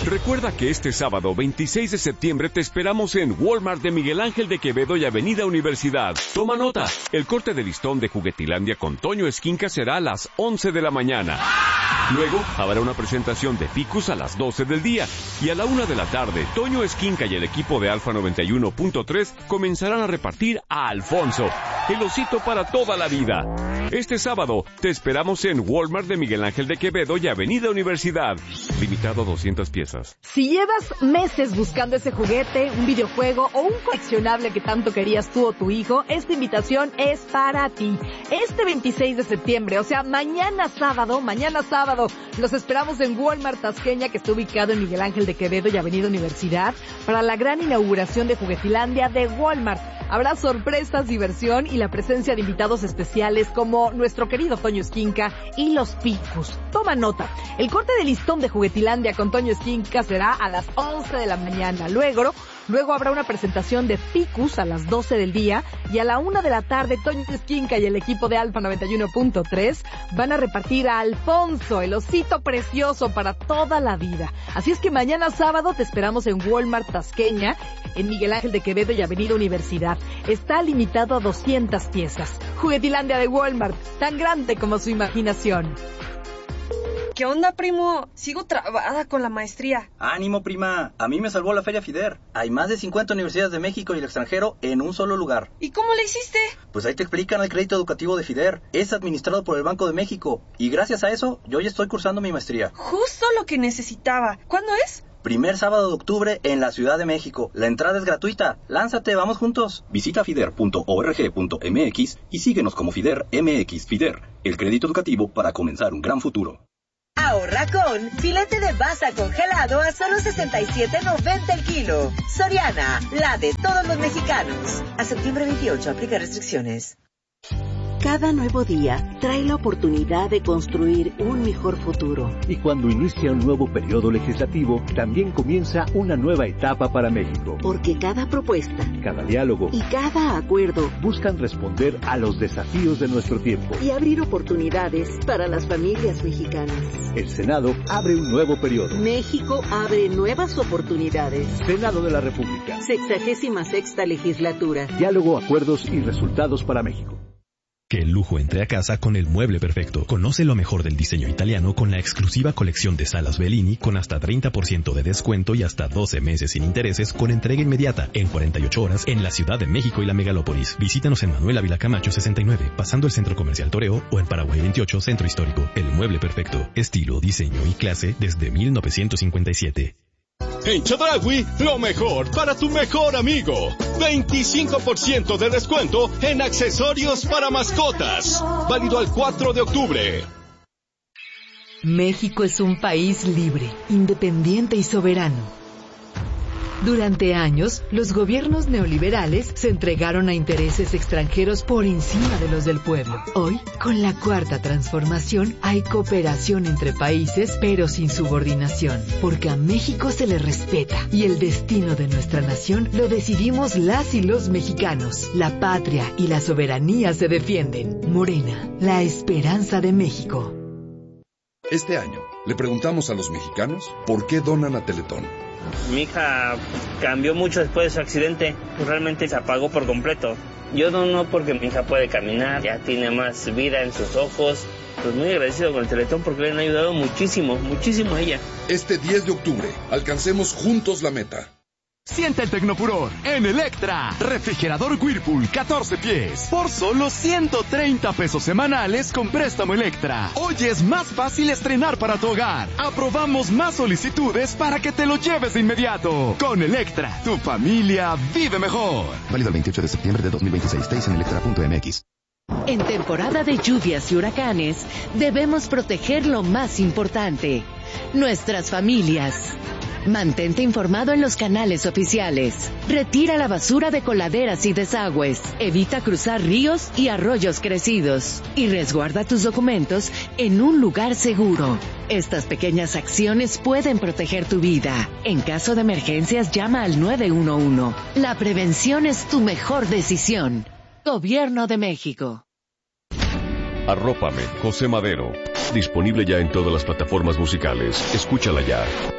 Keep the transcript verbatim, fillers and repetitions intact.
Recuerda que este sábado veintiséis de septiembre te esperamos en Walmart de Miguel Ángel de Quevedo y Avenida Universidad. Toma nota, el corte de listón de Juguetilandia con Toño Esquinca será a las once de la mañana. Luego habrá una presentación de Ficus a las doce del día y a la una de la tarde, Toño Esquinca y el equipo de Alfa noventa y uno punto tres comenzarán a repartir a Alfonso, el osito para toda la vida. Este sábado te esperamos en Walmart de Miguel Ángel de Quevedo y Avenida Universidad. Limitado a doscientas piezas. Si llevas meses buscando ese juguete, un videojuego o un coleccionable que tanto querías tú o tu hijo, esta invitación es para ti. Este veintiséis de septiembre, o sea, mañana sábado, mañana sábado, los esperamos en Walmart Tasqueña, que está ubicado en Miguel Ángel de Quevedo y Avenida Universidad, para la gran inauguración de Juguetilandia de Walmart. Habrá sorpresas, diversión y la presencia de invitados especiales como nuestro querido Toño Esquinca y los Ficus. Toma nota, el corte de listón de Juguetilandia con Toño Esquinca será a las once de la mañana. Luego, luego habrá una presentación de Ficus a las doce del día y a la una de la tarde Toño Esquinca y el equipo de Alfa noventa y uno punto tres van a repartir a Alfonso, el osito precioso para toda la vida. Así es que mañana sábado te esperamos en Walmart Tasqueña, en Miguel Ángel de Quevedo y Avenida Universidad. Está limitado a doscientas piezas. Juguetilandia de Walmart, tan grande como su imaginación. ¿Qué onda, primo? Sigo trabada con la maestría. ¡Ánimo, prima! A mí me salvó la Feria FIDER. Hay más de cincuenta universidades de México y el extranjero en un solo lugar. ¿Y cómo le hiciste? Pues ahí te explican el crédito educativo de FIDER. Es administrado por el Banco de México. Y gracias a eso, yo ya estoy cursando mi maestría. Justo lo que necesitaba. ¿Cuándo es? Primer sábado de octubre en la Ciudad de México. La entrada es gratuita. Lánzate, vamos juntos. Visita fider punto org punto mx y síguenos como FIDER M X. FIDER, el crédito educativo para comenzar un gran futuro. Ahorra con filete de basa congelado a solo sesenta y siete noventa el kilo. Soriana, la de todos los mexicanos. A septiembre veintiocho, aplica restricciones. Cada nuevo día trae la oportunidad de construir un mejor futuro. Y cuando inicia un nuevo periodo legislativo, también comienza una nueva etapa para México. Porque cada propuesta, cada diálogo y cada acuerdo buscan responder a los desafíos de nuestro tiempo y abrir oportunidades para las familias mexicanas. El Senado abre un nuevo periodo. México abre nuevas oportunidades. Senado de la República. Sexagésima sexta legislatura. Diálogo, acuerdos y resultados para México. Que el lujo entre a casa con el mueble perfecto. Conoce lo mejor del diseño italiano con la exclusiva colección de salas Bellini con hasta treinta por ciento de descuento y hasta doce meses sin intereses con entrega inmediata en cuarenta y ocho horas en la Ciudad de México y la Megalópolis. Visítanos en Manuel Ávila Camacho sesenta y nueve, pasando el Centro Comercial Toreo o en Paraguay veintiocho, Centro Histórico. El mueble perfecto. Estilo, diseño y clase desde mil novecientos cincuenta y siete. En Chedraui, lo mejor para tu mejor amigo. veinticinco por ciento de descuento en accesorios para mascotas. Válido al cuatro de octubre. México es un país libre, independiente y soberano. Durante años, los gobiernos neoliberales se entregaron a intereses extranjeros por encima de los del pueblo. Hoy, con la cuarta transformación, hay cooperación entre países, pero sin subordinación, porque a México se le respeta y el destino de nuestra nación lo decidimos las y los mexicanos. La patria y la soberanía se defienden. Morena, la esperanza de México. Este año, le preguntamos a los mexicanos por qué donan a Teletón. Mi hija cambió mucho después de su accidente, realmente se apagó por completo. Yo dono porque mi hija puede caminar, ya tiene más vida en sus ojos. Pues muy agradecido con el Teletón porque le han ayudado muchísimo, muchísimo a ella. Este diez de octubre, alcancemos juntos la meta. Siente el Tecnofuror en Electra. Refrigerador Whirlpool catorce pies por solo ciento treinta pesos semanales con préstamo Electra. Hoy es más fácil estrenar para tu hogar. Aprobamos más solicitudes para que te lo lleves de inmediato. Con Electra, tu familia vive mejor. Válido el veintiocho de septiembre de dos mil veintiséis. Deis en electra punto m x. En temporada de lluvias y huracanes, debemos proteger lo más importante: nuestras familias. Mantente informado en los canales oficiales. Retira la basura de coladeras y desagües. Evita cruzar ríos y arroyos crecidos. Y resguarda tus documentos en un lugar seguro. Estas pequeñas acciones pueden proteger tu vida. En caso de emergencias, llama al nueve uno uno. La prevención es tu mejor decisión. Gobierno de México. Arrópame, José Madero. Disponible ya en todas las plataformas musicales. Escúchala ya.